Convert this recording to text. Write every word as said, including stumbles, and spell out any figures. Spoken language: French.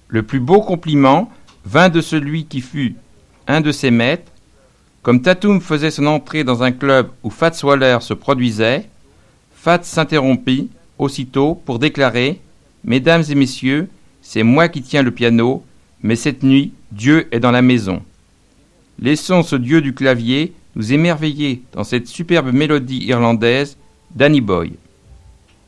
Le plus beau compliment vint de celui qui fut un de ses maîtres. Comme Tatum faisait son entrée dans un club où Fats Waller se produisait, Fats s'interrompit aussitôt pour déclarer « Mesdames et messieurs, c'est moi qui tiens le piano, mais cette nuit, Dieu est dans la maison. » Laissons ce dieu du clavier nous émerveiller dans cette superbe mélodie irlandaise, Danny Boy.